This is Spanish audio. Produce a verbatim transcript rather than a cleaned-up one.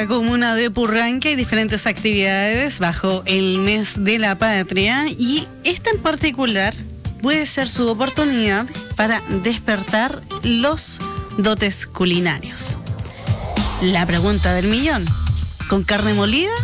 la comuna de Purranque hay diferentes actividades bajo el mes de la patria y esta en particular puede ser su oportunidad para despertar los dotes culinarios. La pregunta del millón: ¿con carne molida